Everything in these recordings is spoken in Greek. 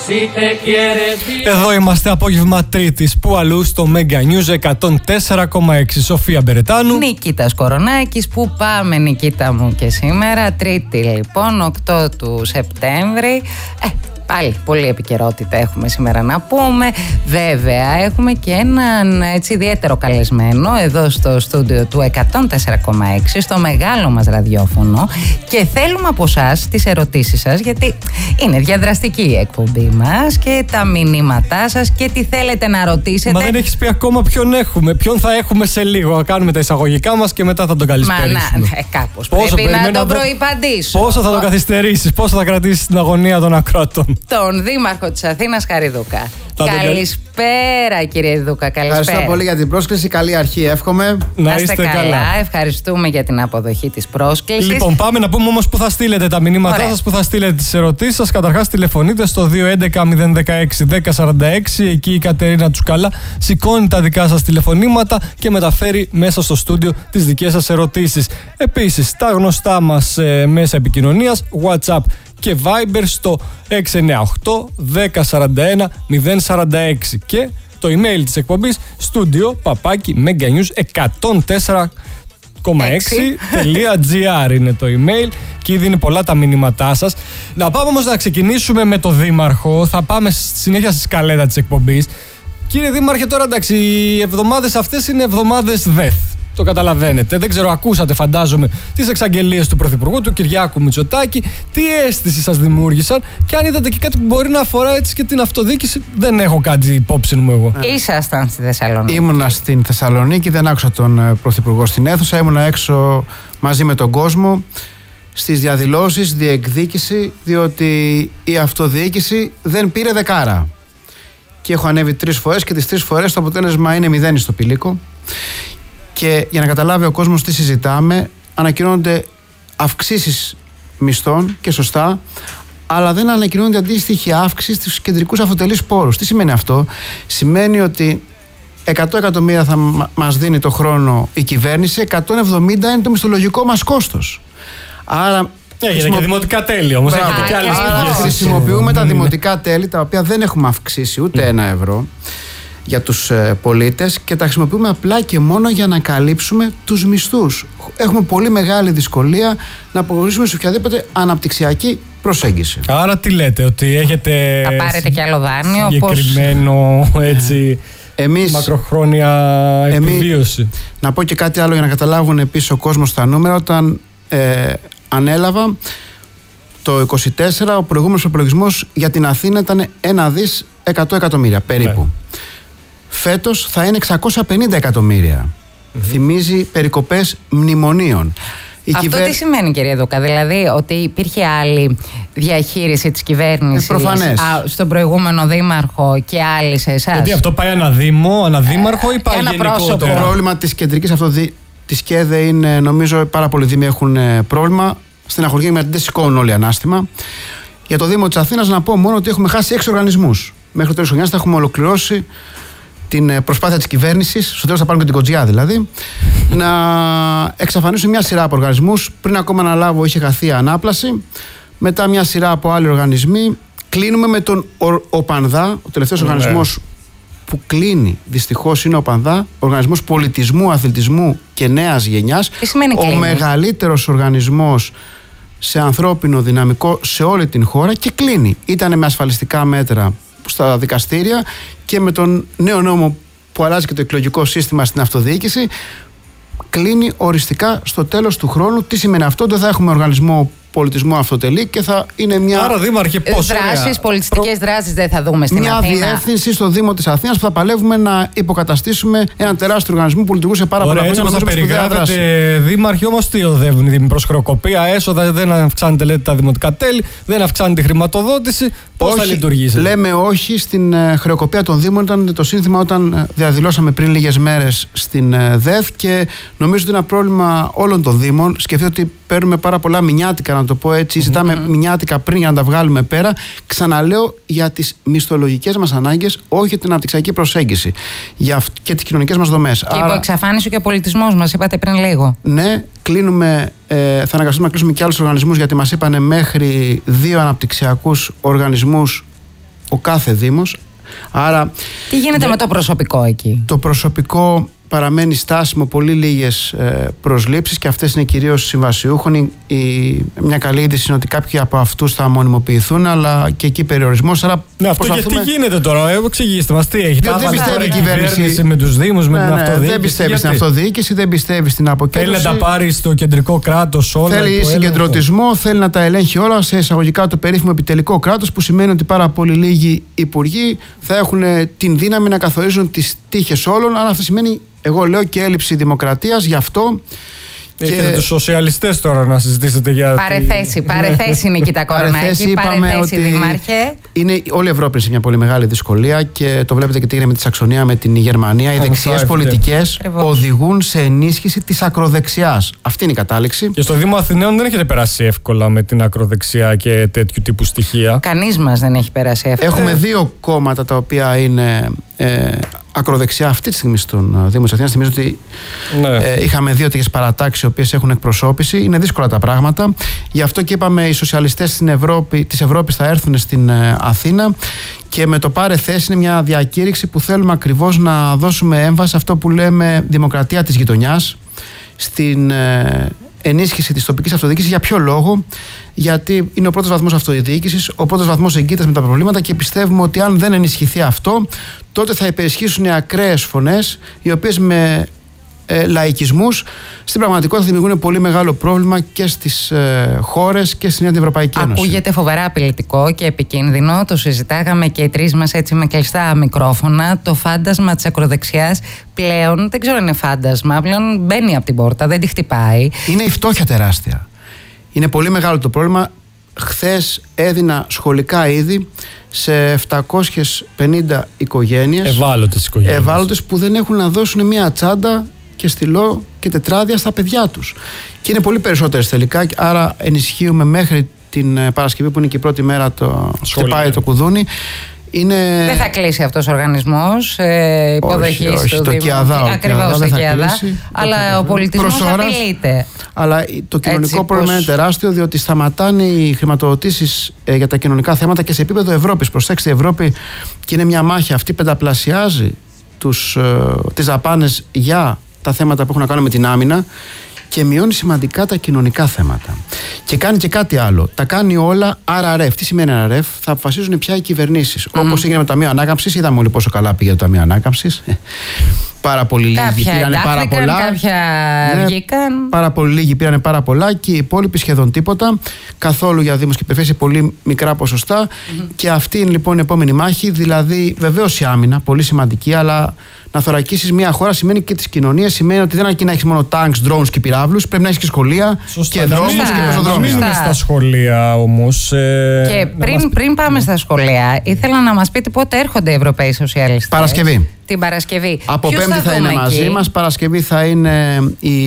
Εδώ είμαστε απόγευμα Τρίτης, που αλλού στο Mega News 104,6. Σοφία Μπερετάνου, Νικήτας Κορονάκης. Που πάμε, Νικήτα μου, και σήμερα Τρίτη λοιπόν 8 του Σεπτέμβρη. Πάλι πολλή επικαιρότητα έχουμε σήμερα να πούμε. Βέβαια έχουμε και έναν έτσι ιδιαίτερο καλεσμένο εδώ στο στούντιο του 104,6, στο μεγάλο μας ραδιόφωνο, και θέλουμε από εσάς τις ερωτήσεις σας, γιατί είναι διαδραστική η εκπομπή μας, και τα μηνύματά σας και τι θέλετε να ρωτήσετε. Μα δεν έχεις πει ακόμα ποιον θα έχουμε σε λίγο. Θα κάνουμε τα εισαγωγικά μας και μετά θα τον καλησπέρισουμε. Κάπως πρέπει να τον προϋπαντήσω. Πόσο θα το καθυστερήσεις, πόσο θα κρατήσεις την αγωνία των ακράτων? Τον Δήμαρχο της Αθήνας, Χαριδούκα. Καλησπέρα, κύριε Δούκα. Καλησπέρα. Ευχαριστώ πολύ για την πρόσκληση. Καλή αρχή, εύχομαι. Να είστε καλά. Ευχαριστούμε για την αποδοχή της πρόσκλησης. Λοιπόν, πάμε να πούμε όμως που θα στείλετε τα μηνύματά σας, που θα στείλετε τις ερωτήσεις σας. Καταρχάς, τηλεφωνείτε στο 211-016-1046. Εκεί η Κατερίνα Τσουκαλά σηκώνει τα δικά σας τηλεφωνήματα και μεταφέρει μέσα στο στούντιο τις δικές σας ερωτήσεις. Επίσης, τα γνωστά μας μέσα επικοινωνίας, WhatsApp και Viber στο 698-1041-046, και το email της εκπομπής studio@meganews104,6.gr είναι το email, και ήδη είναι πολλά τα μηνύματά σας. Να πάμε όμως να ξεκινήσουμε με το Δήμαρχο. Θα πάμε συνέχεια στη σκαλέτα της εκπομπής. Κύριε Δήμαρχε, τώρα εντάξει, οι εβδομάδες αυτές είναι εβδομάδες ΔΕΘ. Το καταλαβαίνετε. Δεν ξέρω, ακούσατε φαντάζομαι τις εξαγγελίες του Πρωθυπουργού, του Κυριάκου Μητσοτάκη. Τι αίσθηση σας δημιούργησαν, και αν είδατε και κάτι που μπορεί να αφορά έτσι και την αυτοδιοίκηση? Δεν έχω κάτι υπόψη μου εγώ. Ήσασταν στη Θεσσαλονίκη. Ήμουνα στην Θεσσαλονίκη, δεν άκουσα τον Πρωθυπουργό στην αίθουσα. Ήμουνα έξω μαζί με τον κόσμο στις διαδηλώσεις, διεκδίκηση, διότι η αυτοδιοίκηση δεν πήρε δεκάρα. Και έχω ανέβει 3 φορές και τις 3 φορές το αποτέλεσμα είναι 0 στο Πηλίκο. Και για να καταλάβει ο κόσμος τι συζητάμε, ανακοινώνονται αυξήσεις μισθών, και σωστά, αλλά δεν ανακοινώνονται αντίστοιχη αύξηση στους κεντρικούς αυτοτελείς πόρους. Τι σημαίνει αυτό? Σημαίνει ότι 100 εκατομμύρια θα μας δίνει το χρόνο η κυβέρνηση, 170 είναι το μισθολογικό μας κόστος. Άρα έγινε και δημοτικά τέλη όμως. Χρησιμοποιούμε τα δημοτικά τέλη, τα οποία δεν έχουμε αυξήσει ούτε 1 ευρώ για τους πολίτες, και τα χρησιμοποιούμε απλά και μόνο για να καλύψουμε τους μισθούς. Έχουμε πολύ μεγάλη δυσκολία να προχωρήσουμε σε οποιαδήποτε αναπτυξιακή προσέγγιση. Άρα τι λέτε, ότι έχετε θα πάρετε και άλλο δάνειο, συγκεκριμένο έτσι μακροχρόνια επιβίωση? Να πω και κάτι άλλο για να καταλάβουν επίσης ο κόσμος τα νούμερα. Όταν ανέλαβα το 24, ο προηγούμενος προπολογισμός για την Αθήνα ήταν 1 δις 100 εκατομμύρια περίπου. Φέτος θα είναι 650 εκατομμύρια. Θυμίζει περικοπές μνημονίων. Αυτό τι σημαίνει, κύριε Δούκα? Δηλαδή ότι υπήρχε άλλη διαχείριση της κυβέρνησης στον προηγούμενο δήμαρχο και άλλη σε εσάς? Γιατί αυτό πάει αναδήμαρχο ή πάει γενικότερα? Το πρόβλημα της κεντρικής της ΚΕΔΕ είναι, νομίζω πάρα πολλοί δήμοι έχουν πρόβλημα. Στεναχωριέμαι γιατί δεν σηκώνουν όλοι ανάστημα. Για το Δήμο της Αθήνας να πω μόνο ότι έχουμε χάσει 6 οργανισμούς. Μέχρι το τέλος της χρονιάς θα έχουμε ολοκληρώσει την προσπάθεια της κυβέρνησης, στο τέλος θα πάρουν και την κοτζιά δηλαδή, να εξαφανίσουν μια σειρά από οργανισμούς. Πριν ακόμα να λάβω είχε χαθεί ανάπλαση, μετά μια σειρά από άλλοι οργανισμοί. Κλείνουμε με τον ΟΠΑΝΔΑ, ο τελευταίος οργανισμός που κλείνει δυστυχώς είναι ο ΟΠΑΝΔΑ, οργανισμός πολιτισμού, αθλητισμού και νέας γενιάς. Ο μεγαλύτερος οργανισμός σε ανθρώπινο δυναμικό σε όλη την χώρα, και κλείνει. Ήταν με ασφαλιστικά μέτρα στα δικαστήρια και με τον νέο νόμο που αλλάζει και το εκλογικό σύστημα στην αυτοδιοίκηση, κλείνει οριστικά στο τέλος του χρόνου. Τι σημαίνει αυτό? Δεν θα έχουμε οργανισμό πολιτισμού αυτοτελή και θα είναι μια. Άρα, Δήμαρχε, δράσεις, πολιτιστικές δράσεις δεν θα δούμε στην Αθήνα. Μια διεύθυνση στο Δήμο της Αθήνας που θα παλεύουμε να υποκαταστήσουμε έναν τεράστιο οργανισμό που λειτουργούσε πάρα πολλά χρόνια. Έτσι, περιγράφετε, Δήμαρχε, όμως τι οδεύουν οι Δήμοι? Προς χρεοκοπία, έσοδα, δεν αυξάνεται, λέτε, τα δημοτικά τέλη, δεν αυξάνεται η χρηματοδότηση. Πώς θα λειτουργήσει? Λέμε όχι στην χρεοκοπία των Δήμων. Ήταν το σύνθημα όταν διαδηλώσαμε πριν λίγες μέρες στην ΔΕΘ, και νομίζω ότι είναι ένα πρόβλημα όλων των Δήμων. Σκεφτείτε ότι παίρνουμε πάρα πολλά μηνιάτικα, να το πω έτσι, ζητάμε μηνιάτικα πριν για να τα βγάλουμε πέρα. Ξαναλέω, για τις μισθολογικές μας ανάγκες, όχι για την αναπτυξιακή προσέγγιση και τις κοινωνικές μας δομές. Και υποεξαφάνισε και ο πολιτισμός μας, είπατε πριν λίγο. Ναι, κλείνουμε, θα αναγκαστούμε να κλείσουμε και άλλους οργανισμούς, γιατί μας είπανε μέχρι 2 αναπτυξιακούς οργανισμούς ο κάθε Δήμος. Άρα, τι γίνεται με το προσωπικό εκεί? Το προσωπικό παραμένει στάσιμο, πολύ λίγες προσλήψεις και αυτές είναι κυρίως συμβασιούχων. Μια καλή είδηση είναι ότι κάποιοι από αυτούς θα μονιμοποιηθούν, αλλά και εκεί περιορισμός. Άρα αυτό και τι γίνεται τώρα, εξηγήστε μας τι έχει. Δεν πιστεύει η κυβέρνηση με τους Δήμους, με την αυτοδιοίκηση. Δεν πιστεύει στην αυτοδιοίκηση, δεν πιστεύει στην αποκέντρωση. Θέλει να τα πάρει στο κεντρικό κράτος όλα. Θέλει συγκεντρωτισμό, θέλει να τα ελέγχει όλα σε εισαγωγικά το περίφημο επιτελικό κράτος, που σημαίνει ότι πάρα πολύ λίγοι υπουργοί θα έχουν την δύναμη να καθορίζουν τις τύχες όλων, αλλά αυτό σημαίνει, εγώ λέω, και έλλειψη δημοκρατίας. Γι' αυτό. Έχετε τους σοσιαλιστές τώρα να συζητήσετε για. Παρεθέσει Νικήτα Κορονάκη. Παρεθέσει, Δήμαρχε. Είναι όλη η Ευρώπη σε μια πολύ μεγάλη δυσκολία και το βλέπετε και τι γίνεται με τη Σαξονία, με την Γερμανία. Οι δεξιές πολιτικές οδηγούν σε ενίσχυση της ακροδεξιάς. Αυτή είναι η κατάληξη. Και στο Δήμο Αθηναίων δεν έχετε περάσει εύκολα με την ακροδεξιά και τέτοιου τύπου στοιχεία. Κανείς μας δεν έχει περάσει εύκολα. Έχουμε δύο κόμματα τα οποία είναι ακροδεξιά αυτή τη στιγμή στον Δήμο της Αθήνας. Θυμίζω ότι είχαμε δύο τέτοιες παρατάξεις οι οποίες έχουν εκπροσώπηση. Είναι δύσκολα τα πράγματα. Γι' αυτό και είπαμε, οι σοσιαλιστές της Ευρώπης θα έρθουν στην Αθήνα και με το πάρε θέση είναι μια διακήρυξη που θέλουμε ακριβώς να δώσουμε έμβαση σε αυτό που λέμε δημοκρατία της γειτονιάς, στην ενίσχυση της τοπικής αυτοδιοίκησης. Για ποιο λόγο? Γιατί είναι ο πρώτος βαθμός αυτοδιοίκησης, ο πρώτος βαθμός εγκύτητας με τα προβλήματα και πιστεύουμε ότι αν δεν ενισχυθεί αυτό, τότε θα υπερισχύσουν οι ακραίες φωνές, οι οποίες με λαϊκισμούς στην πραγματικότητα δημιουργούν πολύ μεγάλο πρόβλημα και στις χώρες και στην Ευρωπαϊκή Ένωση. Ακούγεται φοβερά απειλητικό και επικίνδυνο. Το συζητάγαμε και οι τρεις μας έτσι με κλειστά μικρόφωνα. Το φάντασμα της ακροδεξιάς πλέον δεν ξέρω αν είναι φάντασμα, πλέον μπαίνει από την πόρτα, δεν τη χτυπάει. Είναι η φτώχεια τεράστια. Είναι πολύ μεγάλο το πρόβλημα. Χθες έδινα σχολικά είδη σε 750 οικογένειες. Ευάλωτες που δεν έχουν να δώσουν μια τσάντα και στυλό και τετράδια στα παιδιά τους. Και είναι πολύ περισσότερες τελικά, άρα ενισχύουμε μέχρι την Παρασκευή που είναι και η πρώτη μέρα το χτυπάει το κουδούνι. Δεν θα κλείσει αυτός ο οργανισμός υποδοχής του Δήμου. Ακριβώς, το ΚΙΑΔΑ. Αλλά ο πολιτισμός απειλείται. Αλλά το κοινωνικό πρόβλημα είναι τεράστιο, διότι σταματάνε οι χρηματοδοτήσεις για τα κοινωνικά θέματα και σε επίπεδο Ευρώπης. Προσέξτε, η Ευρώπη, και είναι μια μάχη αυτή, πενταπλασιάζει τις δαπάνες για τα θέματα που έχουν να κάνουν με την άμυνα και μειώνει σημαντικά τα κοινωνικά θέματα. Και κάνει και κάτι άλλο. Τα κάνει όλα RRF. Τι σημαίνει RRF? Θα αποφασίζουν πια οι κυβερνήσεις. Όπως έγινε με το Ταμείο Ανάκαμψης, είδαμε όλοι πόσο καλά πήγε το Ταμείο Ανάκαμψης. Πάρα πολύ λίγοι πήρανε πάρα πολλά. Κάποια βγήκαν. Πάρα πολύ λίγοι πήρανε πάρα πολλά και οι υπόλοιποι σχεδόν τίποτα. Καθόλου για Δήμους και περιφέρειες, πολύ μικρά ποσοστά. Και αυτή είναι λοιπόν η επόμενη μάχη. Δηλαδή, βεβαίως η άμυνα, πολύ σημαντική, αλλά να θωρακίσεις μια χώρα σημαίνει και τις κοινωνίες. Σημαίνει ότι δεν αρκεί να έχεις μόνο tanks, drones και πυράβλους. Πρέπει να έχεις και σχολεία και δρόμους και πεζοδρόμια. Μείνουμε στα σχολεία όμως. Και πριν πάμε στα σχολεία, ήθελα να μας πείτε πότε έρχονται οι Ευρωπαίοι Σοσιαλιστές. Παρασκευή. Την Παρασκευή. Από Πέμπτη θα είναι μαζί μας. Παρασκευή θα είναι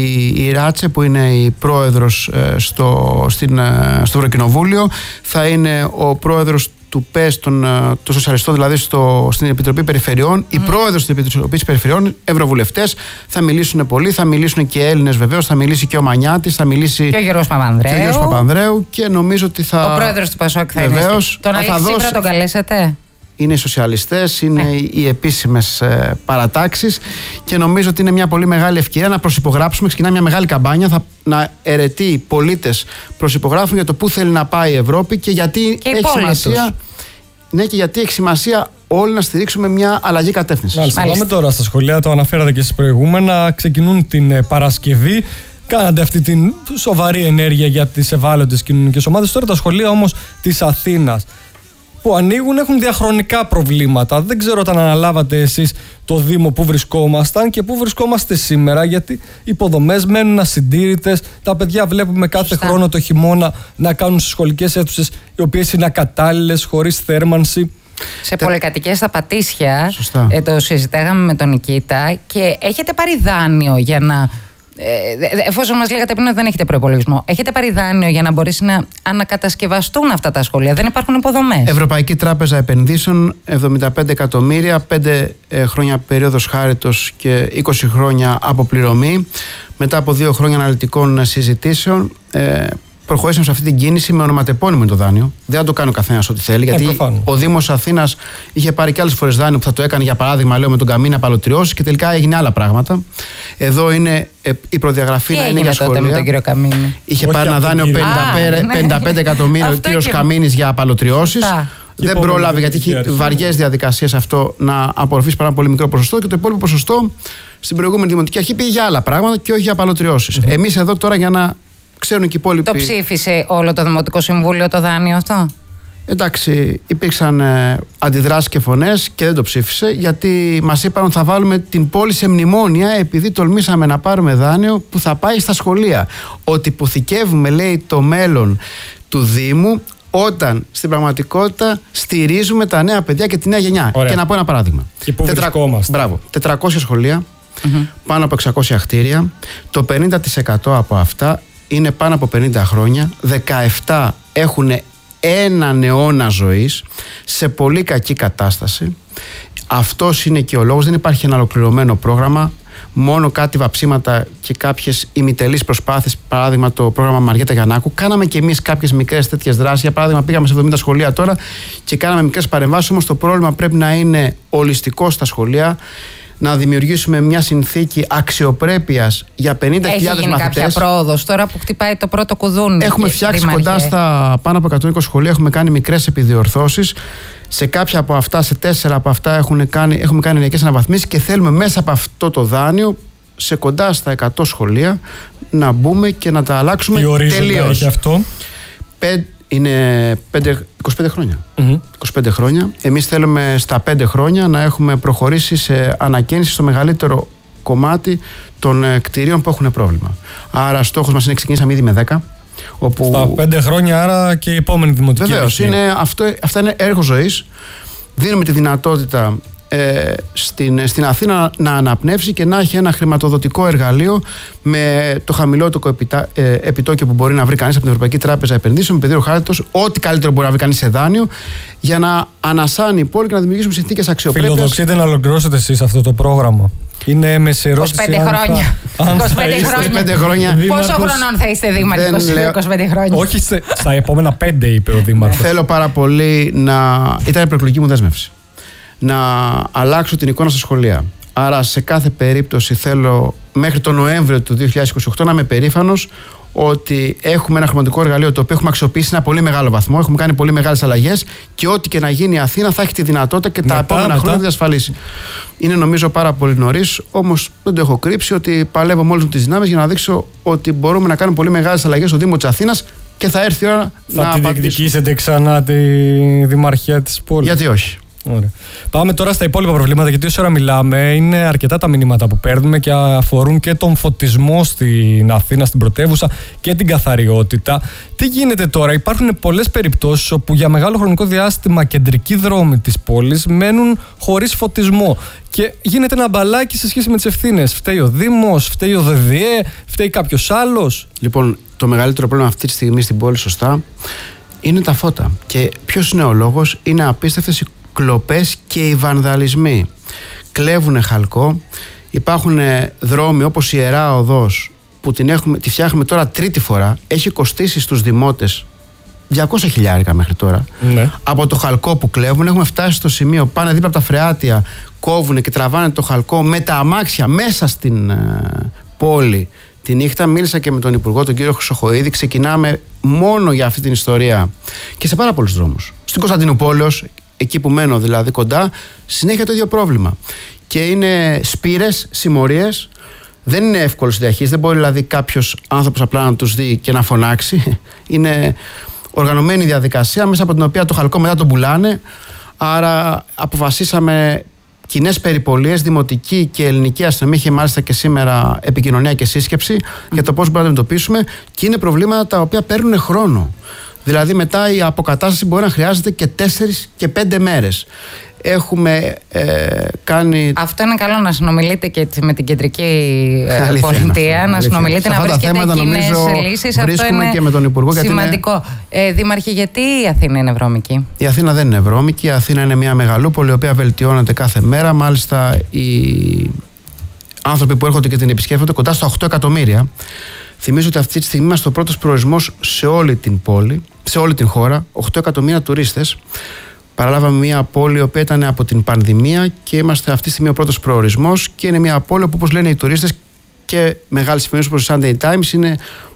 η Ράτσε, που είναι η πρόεδρος στο Ευρωκοινοβούλιο. Θα είναι ο πρόεδρος του ΠΕΣ των Σοσιαλιστών, δηλαδή στην Επιτροπή Περιφερειών, η πρόεδρος της Επιτροπής Περιφερειών, ευρωβουλευτές. Θα μιλήσουν πολλοί, θα μιλήσουν και Έλληνες βεβαίως, θα μιλήσει και ο Μανιάτης, θα μιλήσει και ο Γιώργος Παπανδρέου. Και νομίζω ότι θα. Ο πρόεδρος του ΠΑΣΟΚ θα είναι. Τον Αλέξη Τσίπρα τον καλέσατε? Είναι οι σοσιαλιστές, είναι οι επίσημες παρατάξεις και νομίζω ότι είναι μια πολύ μεγάλη ευκαιρία να προσυπογράψουμε. Ξεκινά μια μεγάλη καμπάνια, να αιρετοί πολίτες προσυπογράφουν για το πού θέλει να πάει η Ευρώπη και γιατί έχει σημασία. Ναι, και γιατί έχει σημασία όλοι να στηρίξουμε μια αλλαγή κατεύθυνση. Πάμε τώρα στα σχολεία, το αναφέρατε και στις προηγούμενα. Ξεκινούν την Παρασκευή. Κάνατε αυτή την σοβαρή ενέργεια για τις ευάλωτες κοινωνικές ομάδες. Τώρα τα σχολεία όμως της Αθήνας που ανοίγουν έχουν διαχρονικά προβλήματα. Δεν ξέρω όταν αναλάβατε εσείς το Δήμο που βρισκόμασταν και που βρισκόμαστε σήμερα, γιατί οι υποδομές μένουν ασυντήρητες. Τα παιδιά βλέπουμε κάθε χρόνο το χειμώνα να κάνουν στις σχολικές αίθουσες οι οποίες είναι ακατάλληλες, χωρίς θέρμανση. Σε πολυκατοικίες στα Πατήσια, το συζητάγαμε με τον Νικήτα, και έχετε πάρει δάνειο για να. Εφόσον μας λέγατε πριν ότι δεν έχετε προϋπολογισμό, έχετε πάρει δάνειο για να μπορέσει να ανακατασκευαστούν αυτά τα σχολεία? Δεν υπάρχουν υποδομές. Ευρωπαϊκή Τράπεζα Επενδύσεων, 75 εκατομμύρια, 5 χρόνια περίοδος χάριτος και 20 χρόνια αποπληρωμή. Μετά από 2 χρόνια αναλυτικών συζητήσεων, προχωρήσαμε σε αυτή την κίνηση με ονοματεπώνυμο το δάνειο. Δεν θα το κάνει ο καθένας ό,τι θέλει, γιατί ο Δήμος Αθήνας είχε πάρει και άλλες φορές δάνειο που θα το έκανε, για παράδειγμα, λέω, με τον καμίνο απαλωτριώσεις και τελικά έγινε άλλα πράγματα. Εδώ είναι η προδιαγραφή να είναι για σχολεία. Με τον κύριο Καμίνη. Είχε πάρει ένα δάνειο 55 εκατομμύρια ο κύριος Καμίνης για απαλωτριώσεις. Δεν πρόλαβε, γιατί έχει βαριές διαδικασίες αυτό, να απορροφήσει πάρα πολύ μικρό ποσοστό, και το υπόλοιπο ποσοστό στην προηγούμενη Δημοτική Αρχή πήγε για άλλα πράγματα και όχι για απαλωτριώσεις. Εμείς εδώ τώρα, για να ξέρουν και οι υπόλοιποι. Το ψήφισε όλο το Δημοτικό Συμβούλιο το δάνειο αυτό? Εντάξει, υπήρξαν αντιδράσεις και φωνές και δεν το ψήφισε, γιατί μας είπαν ότι θα βάλουμε την πόλη σε μνημόνια, επειδή τολμήσαμε να πάρουμε δάνειο που θα πάει στα σχολεία. Ότι υποθηκεύουμε, λέει, το μέλλον του Δήμου, όταν στην πραγματικότητα στηρίζουμε τα νέα παιδιά και τη νέα γενιά. Ωραία. Και να πω ένα παράδειγμα. Και πού βρισκόμαστε. Μπράβο. 400 σχολεία, πάνω από 600 κτίρια. Το 50% από αυτά είναι πάνω από 50 χρόνια. 17 έχουν έναν αιώνα ζωής σε πολύ κακή κατάσταση. Αυτός είναι και ο λόγος. Δεν υπάρχει ένα ολοκληρωμένο πρόγραμμα. Μόνο κάτι βαψίματα και κάποιες ημιτελείς προσπάθειες. Παράδειγμα, το πρόγραμμα Μαριέτα Γιαννάκου. Κάναμε και εμείς κάποιες μικρές τέτοιες δράσεις. Για παράδειγμα, πήγαμε σε 70 σχολεία τώρα και κάναμε μικρές παρεμβάσεις. Όμως το πρόβλημα πρέπει να είναι ολιστικό στα σχολεία. Να δημιουργήσουμε μια συνθήκη αξιοπρέπειας για 50.000 μαθητές. Έχει γίνει κάποια πρόοδος τώρα που χτυπάει το πρώτο κουδούνι? Έχουμε φτιάξει κοντά στα πάνω από 120 σχολεία. Έχουμε κάνει μικρές επιδιορθώσεις. Σε κάποια από αυτά, σε 4 από αυτά έχουμε κάνει ενιακές αναβαθμίσεις, και θέλουμε μέσα από αυτό το δάνειο, σε κοντά στα 100 σχολεία, να μπούμε και να τα αλλάξουμε τελείως. Έχει αυτό? Είναι 25 χρόνια. 25 χρόνια. Εμείς θέλουμε στα 5 χρόνια να έχουμε προχωρήσει σε ανακαίνιση στο μεγαλύτερο κομμάτι των κτηρίων που έχουν πρόβλημα. Άρα στόχος μας είναι, ξεκινήσαμε ήδη με 10. Όπου... Στα 5 χρόνια, άρα και η επόμενη Δημοτική Αρχή. Βεβαίως, αυτά είναι έργο ζωής. Δίνουμε τη δυνατότητα στην Αθήνα να αναπνεύσει και να έχει ένα χρηματοδοτικό εργαλείο με το χαμηλότερο επιτόκιο που μπορεί να βρει κανείς από την Ευρωπαϊκή Τράπεζα Επενδύσεων, με πεδίο χάριτος, ό,τι καλύτερο μπορεί να βρει κανείς σε δάνειο, για να ανασάνει η πόλη και να δημιουργήσουμε συνθήκες αξιοπρέπειας. Φιλοδοξείτε να ολοκληρώσετε εσείς αυτό το πρόγραμμα? Είναι έμεση ερώτηση. 25 χρόνια. 25 χρόνια. Πόσο χρονών θα είστε δήμαρχος? 25 χρόνια. Όχι, στα επόμενα 5, είπε ο δήμαρχος. Θέλω πάρα πολύ ήταν η προεκλογική μου δέσμευση, να αλλάξω την εικόνα στα σχολεία. Άρα σε κάθε περίπτωση θέλω μέχρι τον Νοέμβριο του 2028 να είμαι περήφανος ότι έχουμε ένα χρηματικό εργαλείο το οποίο έχουμε αξιοποιήσει σε ένα πολύ μεγάλο βαθμό. Έχουμε κάνει πολύ μεγάλες αλλαγές, και ό,τι και να γίνει η Αθήνα θα έχει τη δυνατότητα και τα επόμενα χρόνια να διασφαλίσει. Είναι νομίζω πάρα πολύ νωρίς, όμως δεν το έχω κρύψει ότι παλεύω με όλες τις δυνάμεις για να δείξω ότι μπορούμε να κάνουμε πολύ μεγάλες αλλαγές στο Δήμο της Αθήνας, και θα έρθει η ώρα να τη διεκδικήσετε ξανά τη δημαρχία της πόλης? Γιατί όχι. Ωραία. Πάμε τώρα στα υπόλοιπα προβλήματα, γιατί όσο ώρα μιλάμε είναι αρκετά τα μηνύματα που παίρνουμε και αφορούν και τον φωτισμό στην Αθήνα, στην πρωτεύουσα, και την καθαριότητα. Τι γίνεται τώρα? Υπάρχουν πολλές περιπτώσεις όπου για μεγάλο χρονικό διάστημα κεντρικοί δρόμοι της πόλης μένουν χωρίς φωτισμό και γίνεται ένα μπαλάκι σε σχέση με τις ευθύνες. Φταίει ο Δήμος, φταίει ο ΔΔΕ, φταίει κάποιος άλλος? Λοιπόν, το μεγαλύτερο πρόβλημα αυτή τη στιγμή στην πόλη, σωστά, είναι τα φώτα. Και ποιος είναι ο λόγος? Είναι απίστευτες κλοπές και οι βανδαλισμοί. Κλέβουνε χαλκό. Υπάρχουν δρόμοι όπως η Ιερά Οδός που τη φτιάχνουμε τώρα τρίτη φορά. Έχει κοστίσει στους δημότες 200 χιλιάρικα μέχρι τώρα. Ναι. Από το χαλκό που κλέβουν έχουμε φτάσει στο σημείο, πάνε δίπλα από τα φρεάτια, κόβουν και τραβάνε το χαλκό με τα αμάξια μέσα στην πόλη. Τη νύχτα μίλησα και με τον Υπουργό, τον κύριο Χρυσοχοΐδη. Ξεκινάμε μόνο για αυτή την ιστορία και σε πάρα πολλούς δρόμους. Στην Κωνσταντινούπολεως, εκεί που μένω δηλαδή κοντά, συνέχεια το ίδιο πρόβλημα. Και είναι σπήρες, συμμορίες. Δεν είναι εύκολο στη διαχείριση. Δεν μπορεί δηλαδή κάποιος άνθρωπος απλά να τους δει και να φωνάξει. Είναι οργανωμένη διαδικασία μέσα από την οποία το χαλκό μετά τον πουλάνε. Άρα αποφασίσαμε κοινές περιπολίες, δημοτική και ελληνική αστυνομία. Είχε μάλιστα και σήμερα επικοινωνία και σύσκεψη για το πώς μπορούμε να αντιμετωπίσουμε. Και είναι προβλήματα τα οποία παίρνουν χρόνο. Δηλαδή μετά η αποκατάσταση μπορεί να χρειάζεται και 4 και 5 μέρες. Έχουμε κάνει... Αυτό είναι καλό, να συνομιλείτε και με την κεντρική πολιτεία, να συνομιλείτε, να βρίσκετε κοινές λύσεις. Αυτό είναι και με τον Υπουργό, σημαντικό. Δήμαρχε, γιατί η Αθήνα είναι βρώμικη? Η Αθήνα δεν είναι βρώμικη. Η Αθήνα είναι μια μεγαλούπολη η οποία βελτιώνεται κάθε μέρα. Μάλιστα οι άνθρωποι που έρχονται και την επισκέφτονται, κοντά στα 8 εκατομμύρια, Θυμίζω ότι αυτή τη στιγμή είμαστε ο πρώτος προορισμός σε όλη την πόλη, σε όλη την χώρα, 8 εκατομμύρια τουρίστες. Παραλάβαμε μια πόλη η οποία ήταν από την πανδημία και είμαστε αυτή τη στιγμή ο πρώτος προορισμός και είναι μια πόλη που, όπως λένε οι τουρίστες και μεγάλες εφημερίδες όπως το Sunday Times, είναι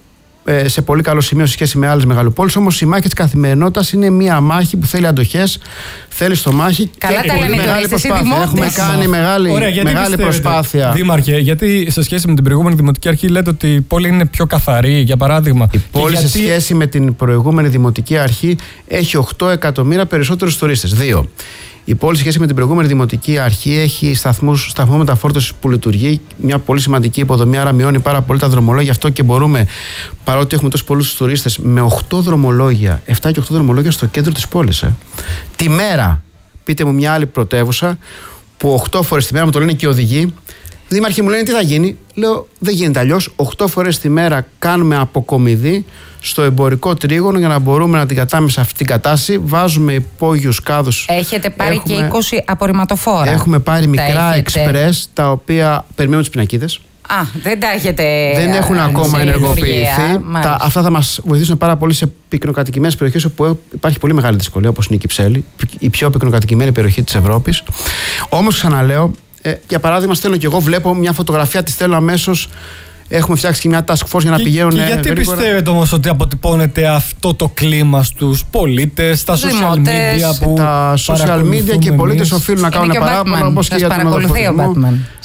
σε πολύ καλό σημείο σε σχέση με άλλες μεγαλοπόλεις. Όμως η μάχη της καθημερινότητας είναι μια μάχη που θέλει αντοχές, θέλει στομάχι. Καλά και τα λένε μεγάλη προσπάθεια. Έχουμε κάνει μεγάλη προσπάθεια. Δήμαρχε, γιατί σε σχέση με την προηγούμενη δημοτική αρχή λέτε ότι η πόλη είναι πιο καθαρή, για παράδειγμα? Η πόλη σε σχέση με την προηγούμενη δημοτική αρχή έχει 8 εκατομμύρια περισσότερους τουρίστες. 2. Η πόλη, σε σχέση με την προηγούμενη δημοτική αρχή, έχει σταθμό μεταφόρτωσης που λειτουργεί, μια πολύ σημαντική υποδομή, άρα μειώνει πάρα πολύ τα δρομολόγια. Αυτό και μπορούμε, παρότι έχουμε τόσους πολλούς τουρίστες, με 8 δρομολόγια, 7 και 8 δρομολόγια στο κέντρο της πόλης. Τη μέρα, πείτε μου μια άλλη πρωτεύουσα που 8 φορές τη μέρα, μου το λένε και οι οδηγοί. Δήμαρχοι μου λένε τι θα γίνει. Λέω δεν γίνεται αλλιώς. 8 φορές τη μέρα κάνουμε αποκομιδή στο εμπορικό τρίγωνο για να μπορούμε να την κατάμε σε αυτή την κατάσταση. Βάζουμε υπόγειους κάδους. Έχετε πάρει και 20 απορριμματοφόρα. Έχουμε πάρει μικρά εξπρές τα οποία περιμένουν τις πινακίδες. Δεν τα έχετε. Δεν έχουν ακόμα ενεργοποιηθεί. Αυτά θα μας βοηθήσουν πάρα πολύ σε πυκνοκατοικημένες περιοχές όπου υπάρχει πολύ μεγάλη δυσκολία, όπως είναι η Κυψέλη, η πιο πυκνοκατοικημένη περιοχή της Ευρώπης. Όμως ξαναλέω, για παράδειγμα, στέλνω και εγώ, βλέπω μια φωτογραφία, τη στέλνω αμέσως. Έχουμε φτιάξει και μια task force για να πηγαίνουν. Και γιατί γρήγορα. πιστεύετε όμως ότι αποτυπώνεται αυτό το κλίμα στους πολίτες, στα social media που. Τα social media και οι πολίτες οφείλουν να κάνουν παράπονα, όπως και για τον οδοφορισμό.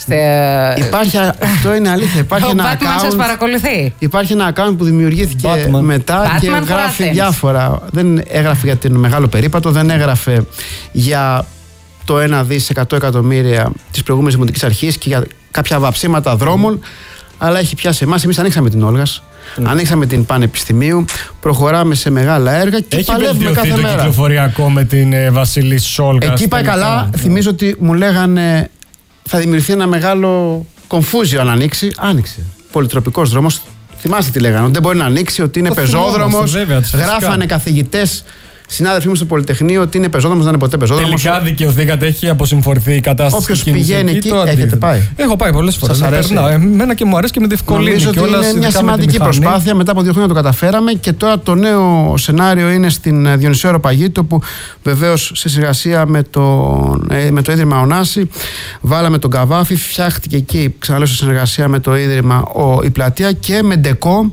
Υπάρχει, αυτό είναι αλήθεια. Υπάρχει ένα account. Σας παρακολουθεί. Υπάρχει ένα account που δημιουργήθηκε μετά και γράφει διάφορα. Δεν έγραφε για την μεγάλο περίπατο, δεν έγραφε για το 1 δις 100 εκατομμύρια της προηγούμενης δημοτικής αρχής και για κάποια βαψίματα δρόμων. Αλλά έχει πιάσει εμάς. Εμείς ανοίξαμε την Όλγας, ανοίξαμε την Πανεπιστημίου, προχωράμε σε μεγάλα έργα και παλεύουμε κάθε μέρα. Έχει το κυκλοφοριακό με την Βασιλής Σόλγας. Εκεί πάει καλά. Θυμίζω ότι μου λέγανε θα δημιουργηθεί ένα μεγάλο κομφούζιο αν ανοίξει. Άνοιξε. Πολυτροπικός δρόμος. Θυμάστε τι λέγανε, ότι δεν μπορεί να ανοίξει, ότι είναι πεζόδρομος. Γράφανε καθηγητές, συνάδελφοί μου στο Πολυτεχνείο, ότι είναι πεζόδρομος, δεν είναι ποτέ πεζόδρομος. Τελικά δικαιωθήκατε, έχει αποσυμφορηθεί η κατάσταση. Όποιος πηγαίνει εκεί, έχετε πάει? Έχω πάει πολλές φορές. Εμένα και μου αρέσει και με διευκολύνει. Νομίζω ότι είναι μια σημαντική προσπάθεια. Μετά από 2 χρόνια το καταφέραμε και τώρα το νέο σενάριο είναι στην Διονυσίου Αεροπαγήτου, που βεβαίως σε συνεργασία με το Ίδρυμα Ωνάση βάλαμε τον Καβάφη, φτιάχτηκε εκεί, ξαναλέω, σε συνεργασία με το Ίδρυμα η πλατεία και με ντεκό.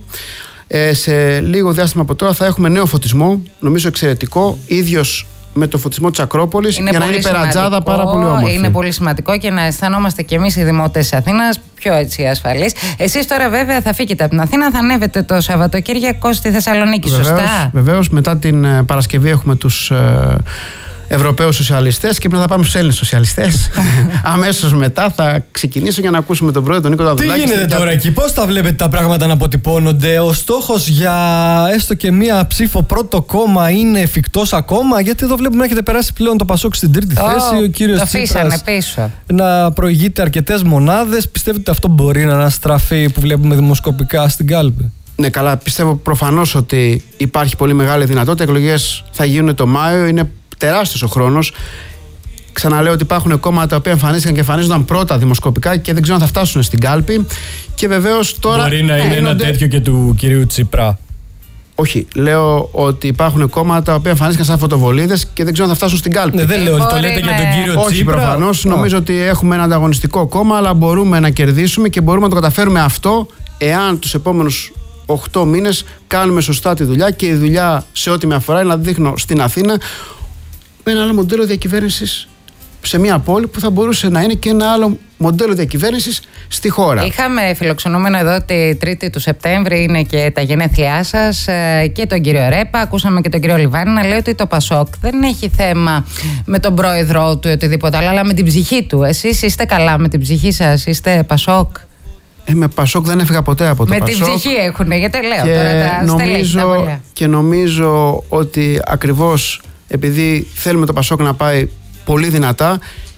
Σε λίγο διάστημα από τώρα θα έχουμε νέο φωτισμό, νομίζω εξαιρετικό, ίδιος με το φωτισμό της Ακρόπολης, για να είναι περατζάδα πάρα πολύ όμορφη. Είναι πολύ σημαντικό και να αισθανόμαστε κι εμείς οι δημότες της Αθήνας πιο έτσι ασφαλείς. Εσείς τώρα βέβαια θα φύγετε από την Αθήνα, θα ανέβετε το Σαββατοκύριακο στη Θεσσαλονίκη, σωστά? Βεβαίως, μετά την Παρασκευή έχουμε τους Ευρωπαίους σοσιαλιστές και μετά θα πάμε στους Έλληνες σοσιαλιστές. Αμέσως μετά θα ξεκινήσω για να ακούσουμε τον πρόεδρο τον Νίκο Δαδουλάκη. Τι γίνεται τώρα εκεί, πώς τα βλέπετε τα πράγματα να αποτυπώνονται? Ο στόχος για έστω και μία ψήφο πρώτο κόμμα είναι εφικτός ακόμα? Γιατί εδώ βλέπουμε να έχετε περάσει πλέον το Πασόκ στην τρίτη θέση. Ο κύριος Τσίπρας πίσω να προηγείται αρκετές μονάδες. Πιστεύετε ότι αυτό μπορεί να αναστραφεί που βλέπουμε δημοσκοπικά στην κάλπη? Ναι, καλά. Πιστεύω προφανώς ότι υπάρχει πολύ μεγάλη δυνατότητα. Οι εκλογές θα γίνουν το Μάιο. Είναι τεράστιος ο χρόνος. Ξαναλέω ότι υπάρχουν κόμματα τα οποία εμφανίστηκαν και εμφανίζονταν πρώτα δημοσκοπικά και δεν ξέρω αν θα φτάσουν στην κάλπη. Και βεβαίως τώρα. Μπορεί να είναι ένα τέτοιο και του κυρίου Τσίπρα. Όχι. Λέω ότι υπάρχουν κόμματα τα οποία εμφανίστηκαν σαν φωτοβολίδες και δεν ξέρω αν θα φτάσουν στην κάλπη. Ναι, δεν λέω ότι το λέτε για τον κύριο Τσίπρα. Όχι, προφανώς. Νομίζω ότι έχουμε ένα ανταγωνιστικό κόμμα, αλλά μπορούμε να κερδίσουμε και μπορούμε να το καταφέρουμε αυτό εάν τους επόμενους 8 μήνες κάνουμε σωστά τη δουλειά. Και η δουλειά σε ό,τι με αφορά είναι να δείχνω στην Αθήνα με ένα άλλο μοντέλο διακυβέρνησης σε μια πόλη που θα μπορούσε να είναι και ένα άλλο μοντέλο διακυβέρνησης στη χώρα. Είχαμε φιλοξενούμενο εδώ τη 3η του Σεπτέμβρη, είναι και τα γενέθλιά σας, και τον κύριο Ρέπα. Ακούσαμε και τον κύριο Λιβάνη να λέει ότι το Πασόκ δεν έχει θέμα με τον πρόεδρό του ή οτιδήποτε άλλο, αλλά με την ψυχή του. Εσείς είστε καλά με την ψυχή σας? Είστε Πασόκ? Με Πασόκ δεν έφυγα ποτέ από το με Πασόκ. Με την ψυχή έχουνε, γιατί λέω τώρα τα στελέχη. Και νομίζω ότι ακριβώς επειδή θέλουμε το Πασόκ να πάει πολύ δυνατά,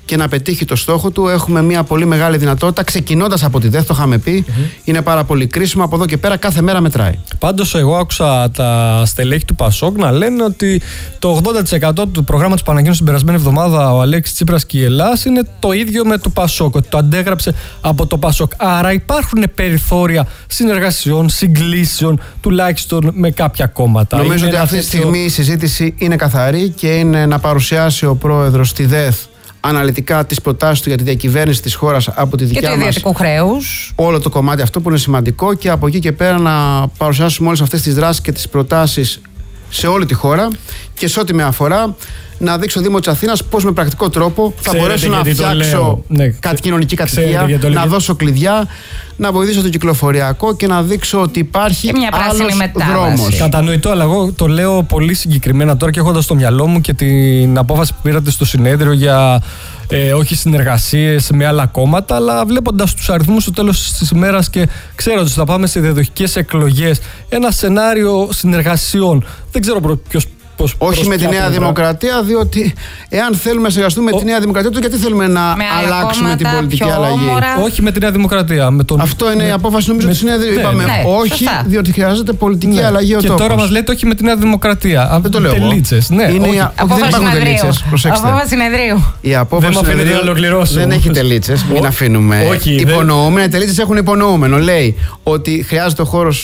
και να πετύχει το στόχο του. Έχουμε μια πολύ μεγάλη δυνατότητα, ξεκινώντας από τη ΔΕΘ, το είχαμε πει. Είναι πάρα πολύ κρίσιμο. Από εδώ και πέρα κάθε μέρα μετράει. Πάντως, εγώ άκουσα τα στελέχη του Πασόκ να λένε ότι το 80% του προγράμματος που ανακοίνωσε την περασμένη εβδομάδα ο Αλέξης Τσίπρας και η Ελλάς είναι το ίδιο με του Πασόκ, ότι το αντέγραψε από το Πασόκ. Άρα υπάρχουν περιθώρια συνεργασιών, συγκλήσεων, τουλάχιστον με κάποια κόμματα. Νομίζω ότι αυτή τη στιγμή η συζήτηση είναι καθαρή και είναι να παρουσιάσει ο πρόεδρος στη ΔΕΘ αναλυτικά τις προτάσεις του για τη διακυβέρνηση της χώρας από τη δικιά μας. Και του ιδιωτικού χρέους. Όλο το κομμάτι αυτό που είναι σημαντικό, και από εκεί και πέρα να παρουσιάσουμε όλες αυτές τις δράσεις και τις προτάσεις σε όλη τη χώρα, και σε ό,τι με αφορά να δείξω Δήμο της Αθήνας πώς με πρακτικό τρόπο θα μπορέσω να φτιάξω κοινωνική κατοικία, να δώσω κλειδιά, να βοηθήσω το κυκλοφοριακό και να δείξω ότι υπάρχει άλλος δρόμος. Κατανοητό, αλλά εγώ το λέω πολύ συγκεκριμένα τώρα και έχοντας στο μυαλό μου και την απόφαση που πήρατε στο συνέδριο για όχι συνεργασίες με άλλα κόμματα, αλλά βλέποντας τους αριθμούς στο τέλος της ημέρας και ξέροντας ότι θα πάμε σε διαδοχικές εκλογές, ένα σενάριο συνεργασιών. Δεν ξέρω ποιος. Όχι με τη Νέα Δημοκρατία, διότι εάν θέλουμε να συνεργαστούμε με τη Νέα Δημοκρατία, τότε γιατί θέλουμε να αλλάξουμε την πολιτική αλλαγή. Όχι με τη Νέα Δημοκρατία. Αυτό είναι η απόφαση, νομίζω, του συνέδριου. Είπαμε όχι, διότι χρειάζεται πολιτική αλλαγή ο τόπος. Και τώρα μας λέτε όχι με τη Νέα Δημοκρατία. Δεν το λέω. Τελίτσες. Δεν υπάρχουν τελίτσες. Προσέξτε. Απόφαση συνεδρίου. Η απόφαση συνεδρίου δεν έχει τελίτσες. Μην αφήνουμε υπονοούμενα. Οι τελίτσες έχουν υπονοούμενο. Λέει ότι χρειάζεται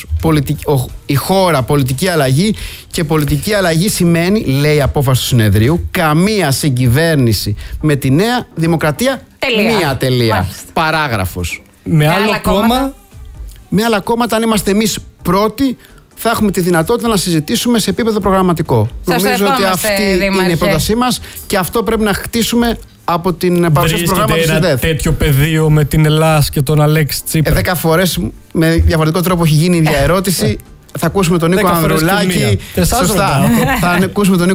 η χώρα πολιτική αλλαγή, και πολιτική αλλαγή σημαίνει, λέει η απόφαση του συνεδρίου, καμία συγκυβέρνηση με τη Νέα Δημοκρατία. Μία τελεία. Μάλιστα. Παράγραφος. Με άλλο κόμμα. Με άλλα κόμματα, αν είμαστε εμείς πρώτοι, θα έχουμε τη δυνατότητα να συζητήσουμε σε επίπεδο προγραμματικό. Νομίζω ότι αυτή είναι η πρότασή μας και αυτό πρέπει να χτίσουμε από την παρουσίαση του προγράμματος της ΔΕΘ. Ένα τέτοιο πεδίο με την Ελλάς και τον Αλέξη Τσίπρα. 10 φορές με διαφορετικό τρόπο έχει γίνει η διαερώτηση. Θα ακούσουμε τον Νίκο Ανδρουλάκη. Σωστά. Θα ακούσουμε τον Νίκο